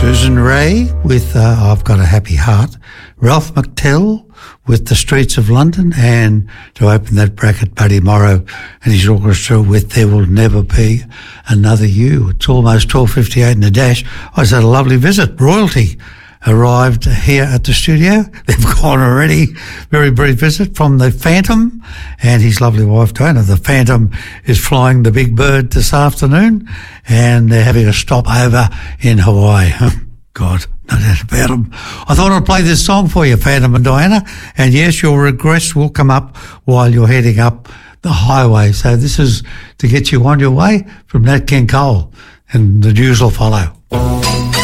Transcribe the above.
Susan Ray with I've Got a Happy Heart, Ralph McTell with The Streets of London, and to open that bracket, Buddy Morrow and his orchestra with There Will Never Be Another You. It's almost 12:58 in the dash. I just had a lovely visit. Royalty arrived here at the studio. They've gone already. Very brief visit from the Phantom and his lovely wife, Diana. The Phantom is flying the Big Bird this afternoon, and they're having a stopover in Hawaii. God, no doubt about them. I thought I'd play this song for you, Phantom and Diana, and yes, your regrets will come up while you're heading up the highway. So this is to get you on your way from Nat King Cole, and the news will follow.